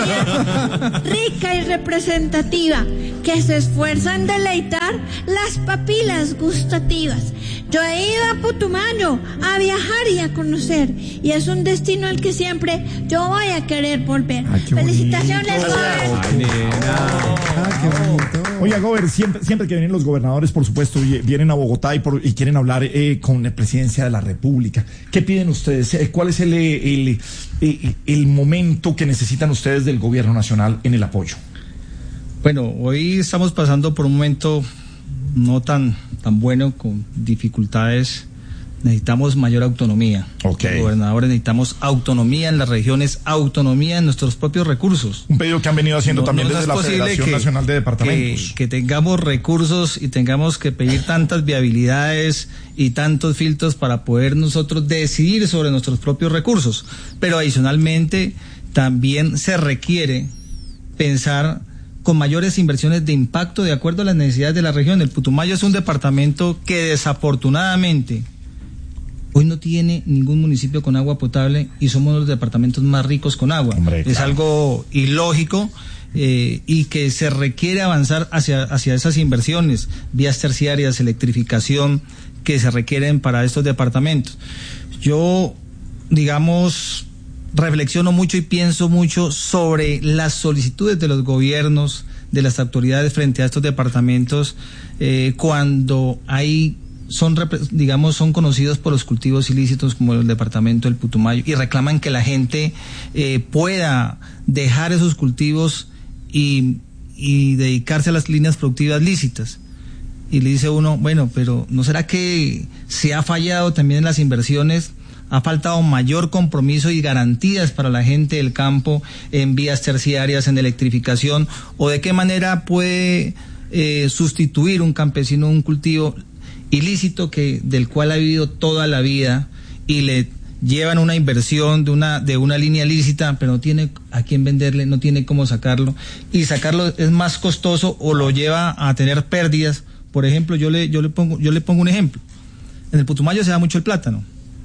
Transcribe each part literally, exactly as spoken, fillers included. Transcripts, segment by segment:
rica y representativa, que se esfuerza en deleitar las papilas gustativas. Yo he ido a Putumayo a viajar y a conocer, y es un destino al que siempre yo voy a querer volver. Ay, felicitaciones, Gober. Oiga, Gober, siempre, siempre que vienen los gobernadores, por supuesto, vienen a Bogotá y, por, y quieren hablar eh, con la presidencia de la República. ¿Qué piden ustedes? ¿Cuál es el, el, el, el momento que necesitan ustedes del gobierno nacional en el apoyo? Bueno, hoy estamos pasando por un momento no tan, tan bueno, con dificultades. Necesitamos mayor autonomía. Okay. Los gobernadores necesitamos autonomía en las regiones, autonomía en nuestros propios recursos. Un pedido que han venido haciendo no, también no desde la Federación que, Nacional de Departamentos. Que, que tengamos recursos y tengamos que pedir tantas viabilidades y tantos filtros para poder nosotros decidir sobre nuestros propios recursos. Pero adicionalmente también se requiere pensar con mayores inversiones de impacto de acuerdo a las necesidades de la región. El Putumayo es un departamento que desafortunadamente hoy no tiene ningún municipio con agua potable y somos los departamentos más ricos con agua. Hombre, es claro. algo ilógico eh, y que se requiere avanzar hacia, hacia esas inversiones, vías terciarias, electrificación, que se requieren para estos departamentos. Yo, digamos, reflexiono mucho y pienso mucho sobre las solicitudes de los gobiernos, de las autoridades frente a estos departamentos, eh, cuando hay son, digamos, son conocidos por los cultivos ilícitos como el departamento del Putumayo y reclaman que la gente eh, pueda dejar esos cultivos y, y dedicarse a las líneas productivas lícitas. Y le dice uno, bueno, pero ¿no será que se ha fallado también en las inversiones? Ha faltado mayor compromiso y garantías para la gente del campo en vías terciarias, en electrificación, o de qué manera puede eh, sustituir un campesino un cultivo ilícito que del cual ha vivido toda la vida y le llevan una inversión de una de una línea lícita, pero no tiene a quién venderle, no tiene cómo sacarlo, y sacarlo es más costoso o lo lleva a tener pérdidas. Por ejemplo, yo le yo le pongo yo le pongo un ejemplo. En el Putumayo se da mucho el plátano.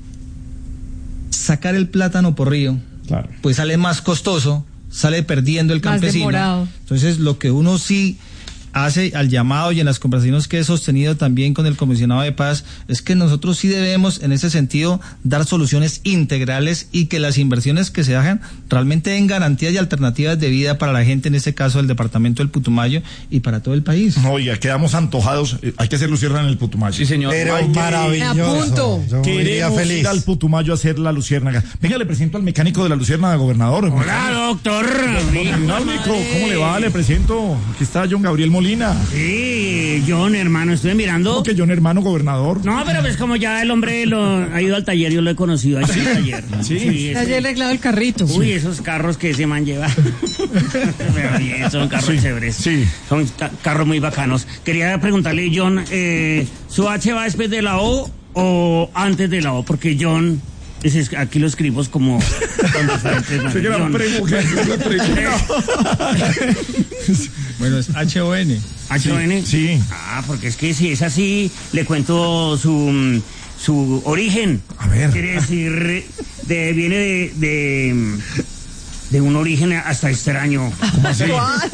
Sacar el plátano por río, claro, pues sale más costoso, sale perdiendo el campesino. Más demorado. Entonces, lo que uno sí hace al llamado y en las conversaciones que he sostenido también con el comisionado de paz es que nosotros sí debemos en ese sentido dar soluciones integrales y que las inversiones que se hagan realmente den garantías y alternativas de vida para la gente, en este caso del departamento del Putumayo y para todo el país. Oiga, quedamos antojados, eh, hay que hacer luciérnaga en el Putumayo. Sí, señor. Pero Ay, maravilloso. Queremos feliz. ir al Putumayo a hacer la luciérnaga. Venga, le presento al mecánico de la luciérnaga, gobernador. Hola, doctor. Dinámico, ¿cómo le va? Le presento. Aquí está John Gabriel Molina. Sí, John, hermano, estuve mirando. ¿Cómo que John, hermano, gobernador? No, pero pues como ya el hombre lo ha ido al taller, yo lo he conocido ahí en el taller. Sí. Sí, Ya he arreglado el carrito. Uy, esos carros que ese man lleva. Pero bien, son carros Sí, chéveres. sí. Son ca- carros muy bacanos. Quería preguntarle, John, eh, ¿su H va después de la O o antes de la O? Porque John, ese es- aquí lo escribimos como con diferentes maneras. Sí, que la John. pregunta, la pregunta. Bueno, es H O N. ¿H O N? Sí. Ah, porque es que si es así, le cuento su, su origen. A ver. Quiere decir, de, viene de, de, de un origen hasta extraño. ¿Cómo así?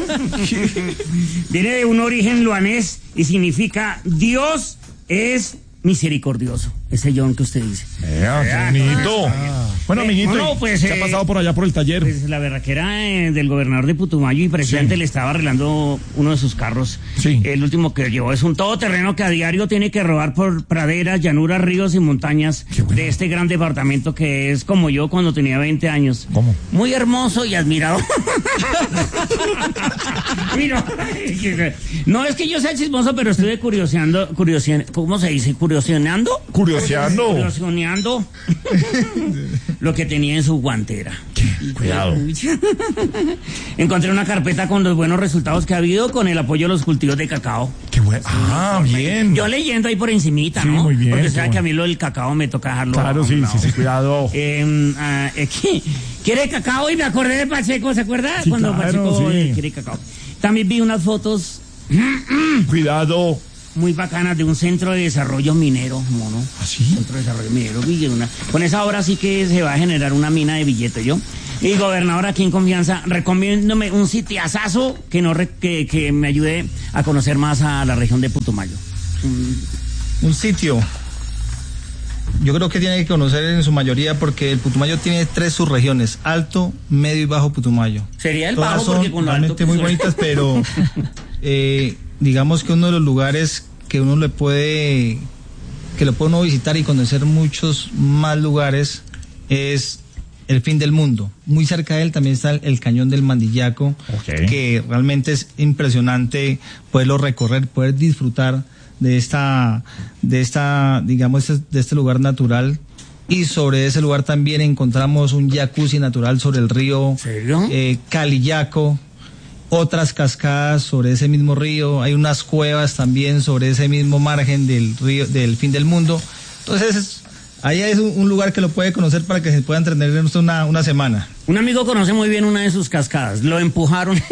Viene de un origen luanés y significa Dios es misericordioso. Ese John que usted dice. Vea, qué bonito. Bueno, Eh, amiguito, no, pues, ¿se ha eh, pasado por allá por el taller? Pues la berraquera eh, del gobernador de Putumayo y presidente Sí. le estaba arreglando uno de sus carros. Sí. El último que llevó es un todoterreno que a diario tiene que rodar por praderas, llanuras, ríos y montañas Qué bueno. de este gran departamento que es como yo cuando tenía veinte años. ¿Cómo? Muy hermoso y admirado. Mira, no es que yo sea chismoso, pero estuve curioseando, curioseando, ¿cómo se dice? Curioseando. Curioseando. Curioseando lo que tenía en su guantera. Cuidado. Encontré una carpeta con los buenos resultados que ha habido con el apoyo de los cultivos de cacao. Qué bueno. Ah, bien. Yo leyendo ahí por encimita, Sí, ¿no? muy bien, Porque qué sabe bueno. que a mí lo del cacao me toca dejarlo. Claro, a sí, un sí, lado. sí, cuidado. Eh, ah, eh, ¿qué- ¿Quiere cacao? Y me acordé de Pacheco, ¿se acuerda? Sí, Cuando claro, Pacheco sí. eh, quiere cacao. También vi unas fotos. Cuidado. muy bacanas de un centro de desarrollo minero, mono. ¿Ah, sí? Centro de desarrollo minero, Villa, una- con esa obra sí que se va a generar una mina de billete, yo. Y gobernador, aquí en confianza, recomiéndome un sitiazazo que no re- que, que me ayude a conocer más a la región de Putumayo. Mm, Un sitio. Yo creo que tiene que conocer en su mayoría porque el Putumayo tiene tres subregiones: Alto, Medio y Bajo Putumayo. Sería el Todas bajo son porque con lo alto realmente que muy soy. bonitas, pero eh, digamos que uno de los lugares que uno le puede, que lo puede uno visitar y conocer muchos más lugares es el fin del mundo. Muy cerca de él también está el, el Cañón del Mandillaco, Ok. que realmente es impresionante poderlo recorrer, poder disfrutar de esta, de esta, digamos, de este lugar natural. Y sobre ese lugar también encontramos un jacuzzi natural sobre el río ¿Serio? eh, Calillaco, otras cascadas sobre ese mismo río, hay unas cuevas también sobre ese mismo margen del río, del fin del mundo. Entonces, ahí es un, un lugar que lo puede conocer para que se pueda entretener una, una semana. Un amigo conoce muy bien una de sus cascadas. Lo empujaron.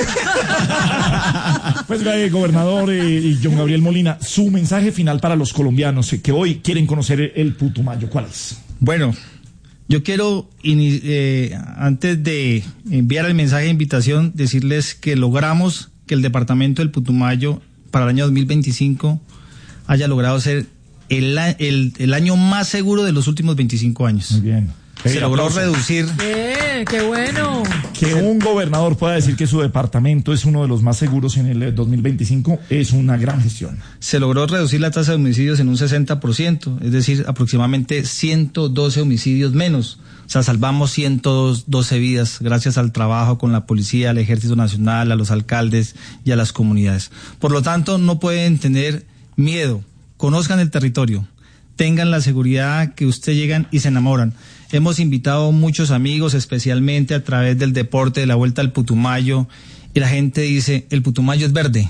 Pues, eh, gobernador eh, y John Gabriel Molina, su mensaje final para los colombianos eh, que hoy quieren conocer el, el Putumayo, ¿cuál es? Bueno, yo quiero, ini- eh, antes de enviar el mensaje de invitación, decirles que logramos que el departamento del Putumayo para el año dos mil veinticinco haya logrado ser el, a- el, el año más seguro de los últimos veinticinco años. Muy bien. Se Eh, logró aplausos. reducir. Bien, qué bueno. Que un gobernador pueda decir que su departamento es uno de los más seguros en el eh, dos mil veinticinco es una gran gestión. Se logró reducir la tasa de homicidios en un sesenta por ciento, es decir, aproximadamente ciento doce homicidios menos. O sea, salvamos ciento doce vidas gracias al trabajo con la policía, al Ejército Nacional, a los alcaldes y a las comunidades. Por lo tanto, no pueden tener miedo. Conozcan el territorio, tengan la seguridad que ustedes llegan y se enamoran. Hemos invitado muchos amigos, especialmente a través del deporte de la Vuelta al Putumayo, y la gente dice, el Putumayo es verde.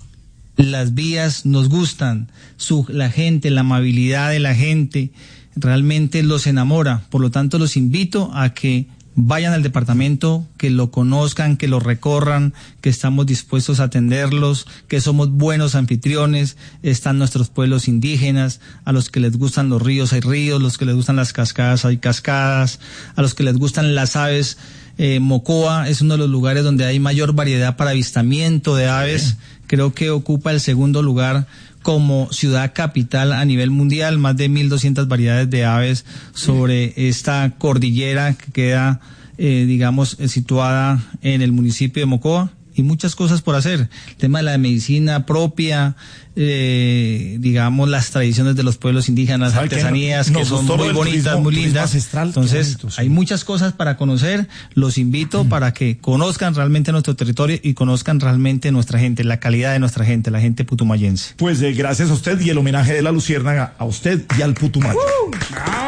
Las vías nos gustan, su, la gente, la amabilidad de la gente, realmente los enamora. Por lo tanto, los invito a que vayan al departamento, que lo conozcan, que lo recorran, que estamos dispuestos a atenderlos, que somos buenos anfitriones. Están nuestros pueblos indígenas, a los que les gustan los ríos hay ríos, los que les gustan las cascadas hay cascadas, a los que les gustan las aves. Eh, Mocoa es uno de los lugares donde hay mayor variedad para avistamiento de aves. Creo que ocupa el segundo lugar como ciudad capital a nivel mundial, más de mil doscientas variedades de aves sobre esta cordillera que queda, eh, digamos, eh, situada en el municipio de Mocoa, y muchas cosas por hacer. El tema de la medicina propia, eh, digamos, las tradiciones de los pueblos indígenas, las ¿Sabe qué? artesanías Nos que son gustó muy el bonitas, turismo- muy turismo lindas. ancestral, qué Entonces, bonito, sí. hay muchas cosas para conocer. Los invito para que conozcan realmente nuestro territorio y conozcan realmente nuestra gente, la calidad de nuestra gente, la gente putumayense. Pues eh, gracias a usted y el homenaje de la Luciérnaga a usted y al Putumayo.